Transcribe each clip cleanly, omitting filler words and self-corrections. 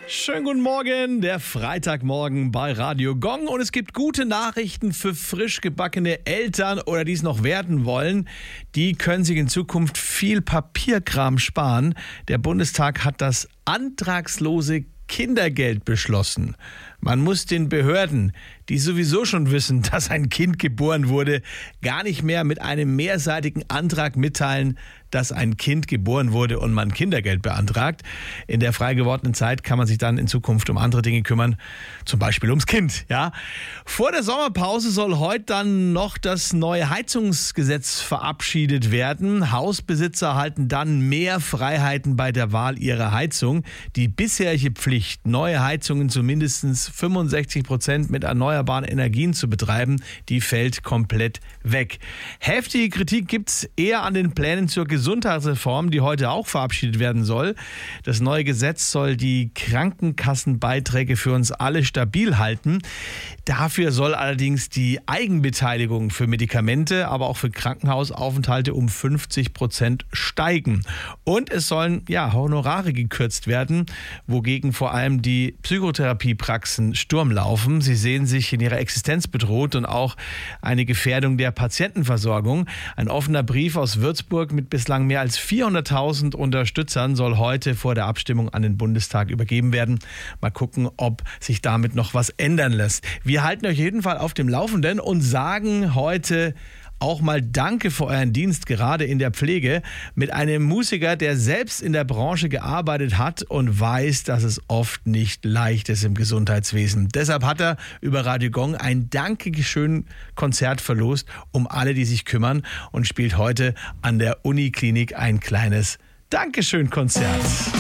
Schönen guten Morgen, der Freitagmorgen bei Radio Gong und es gibt gute Nachrichten für frisch gebackene Eltern oder die es noch werden wollen. Die können sich in Zukunft viel Papierkram sparen. Der Bundestag hat das antragslose Kindergeld beschlossen. Man muss den Behörden, die sowieso schon wissen, dass ein Kind geboren wurde, gar nicht mehr mit einem mehrseitigen Antrag mitteilen, dass ein Kind geboren wurde und man Kindergeld beantragt. In der frei gewordenen Zeit kann man sich dann in Zukunft um andere Dinge kümmern, zum Beispiel ums Kind. Ja. Vor der Sommerpause soll heute dann noch das neue Heizungsgesetz verabschiedet werden. Hausbesitzer erhalten dann mehr Freiheiten bei der Wahl ihrer Heizung. Die bisherige Pflicht, neue Heizungen zu mindestens 65% mit erneuerbaren Energien zu betreiben, die fällt komplett weg. Heftige Kritik gibt es eher an den Plänen zur Gesundheitsreform, die heute auch verabschiedet werden soll. Das neue Gesetz soll die Krankenkassenbeiträge für uns alle stabil halten. Dafür soll allerdings die Eigenbeteiligung für Medikamente, aber auch für Krankenhausaufenthalte um 50% steigen. Und es sollen Honorare gekürzt werden, wogegen vor allem die Psychotherapiepraxen Sturm laufen. Sie sehen sich in ihrer Existenz bedroht und auch eine Gefährdung der Patientenversorgung. Ein offener Brief aus Würzburg mit bislang mehr als 400.000 Unterstützern soll heute vor der Abstimmung an den Bundestag übergeben werden. Mal gucken, ob sich damit noch was ändern lässt. Wir halten euch jeden Fall auf dem Laufenden und sagen heute auch mal Danke für euren Dienst, gerade in der Pflege, mit einem Musiker, der selbst in der Branche gearbeitet hat und weiß, dass es oft nicht leicht ist im Gesundheitswesen. Deshalb hat er über Radio Gong ein Dankeschön-Konzert verlost, um alle, die sich kümmern, und spielt heute an der Uniklinik ein kleines Dankeschön-Konzert.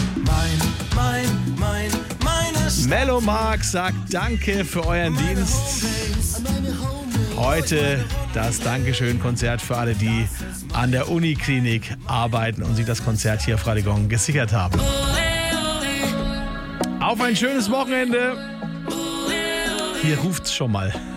Mellow Mark sagt Danke für euren Dienst. Heute das Dankeschön-Konzert für alle, die an der Uniklinik arbeiten und sich das Konzert hier auf Radio Gong gesichert haben. Auf ein schönes Wochenende. Hier ruft's schon mal.